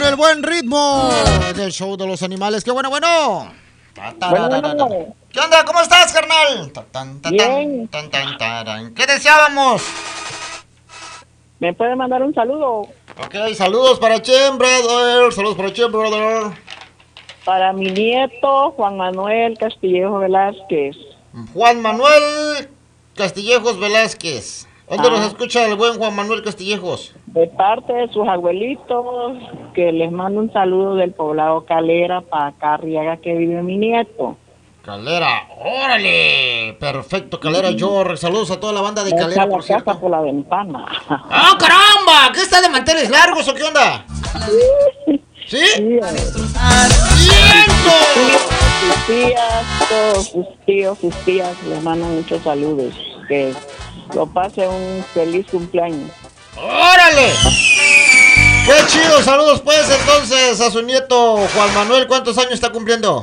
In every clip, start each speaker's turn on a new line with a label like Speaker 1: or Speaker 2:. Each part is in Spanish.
Speaker 1: el buen ritmo del show de los animales. ¡Qué bueno, bueno!
Speaker 2: Bueno.
Speaker 1: ¿Qué onda? ¿Cómo estás, carnal?
Speaker 2: Bien.
Speaker 1: ¿Qué deseábamos?
Speaker 2: ¿Me puede mandar un saludo?
Speaker 1: Ok, saludos para Chen, brother. Saludos para Chen, brother.
Speaker 2: Para mi nieto, Juan Manuel Castillejo Velázquez.
Speaker 1: Juan Manuel Castillejos Velázquez. ¿Dónde nos escucha el buen Juan Manuel Castillejos?
Speaker 2: De parte de sus abuelitos, que les mando un saludo del poblado Calera para Carriaga, que vive mi nieto.
Speaker 1: Calera, órale. Perfecto, Calera, saludos a toda la banda de Calera, por cierto.
Speaker 2: Casa por la ventana.
Speaker 1: ¡Ah, caramba! ¿Qué está de manteles largos o qué onda? ¿Sí? ¡Siento!
Speaker 2: Sus tías, todos sus tíos, sus tías, les mandan muchos saludos. Que lo pase un feliz cumpleaños.
Speaker 1: ¡Órale! ¡Qué chido! Saludos pues entonces a su nieto Juan Manuel. ¿Cuántos años está cumpliendo?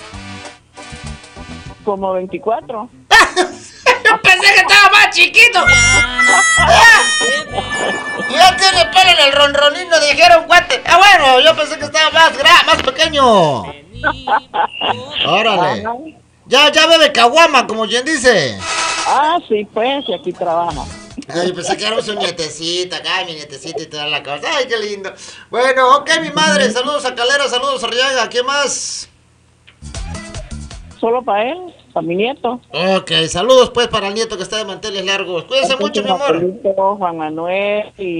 Speaker 2: Como 24.
Speaker 1: Yo pensé que estaba más chiquito. Ya tiene pelo en el ronronino, dijeron cuate. Ah, bueno, yo pensé que estaba más pequeño. Órale. Ya bebe caguama, como quien dice.
Speaker 2: Ah, sí, pues, y aquí trabaja.
Speaker 1: Ay, pensé que era su nietecita, acá mi nietecita y toda la cosa. Ay, qué lindo. Bueno, ok, mi madre, saludos a Calera, saludos a Arriaga. ¿Qué más?
Speaker 2: Solo para él, para mi nieto.
Speaker 1: Ok, saludos pues para el nieto que está de manteles largos. Cuídense mucho, mi amor.
Speaker 2: Juan Manuel y